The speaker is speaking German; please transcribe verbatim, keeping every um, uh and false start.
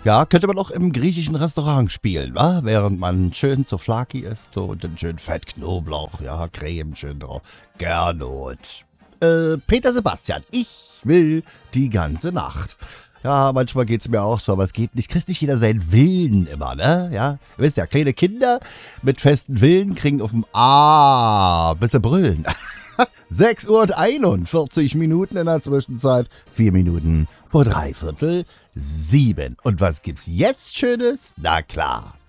Ja, könnte man auch im griechischen Restaurant spielen, wa? Während man schön Souvlaki isst und dann schön Fett Knoblauch, ja, Creme schön drauf. Gernot. Äh, Peter Sebastian, ich will die ganze Nacht. Ja, manchmal geht's mir auch so, aber es geht nicht. Kriegt nicht jeder seinen Willen immer, ne? Ja, ihr wisst ja, kleine Kinder mit festen Willen kriegen auf dem A, bis sie brüllen. sechs Uhr und einundvierzig Minuten in der Zwischenzeit. Vier Minuten vor dreiviertel sieben. Und was gibt's jetzt Schönes? Na klar,